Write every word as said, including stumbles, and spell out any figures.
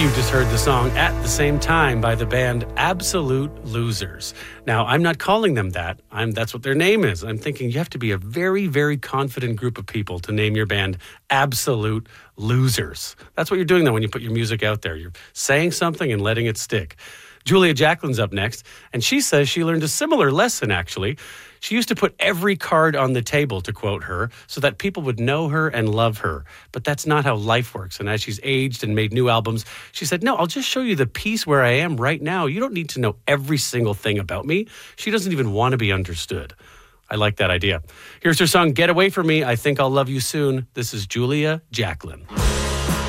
You just heard the song At the Same Time by the band Absolute Losers. Now, I'm not calling them that. I'm that's what their name is. I'm thinking you have to be a very, very confident group of people to name your band Absolute Losers. That's what you're doing, though, when you put your music out there. You're saying something and letting it stick. Julia Jacquelin's up next, and she says she learned a similar lesson, actually. She used to put every card on the table, to quote her, so that people would know her and love her. But that's not how life works. And as she's aged and made new albums, she said, no, I'll just show you the piece where I am right now. You don't need to know every single thing about me. She doesn't even want to be understood. I like that idea. Here's her song, Get Away From Me. I Think I'll Love You Soon. This is Julia Jacqueline.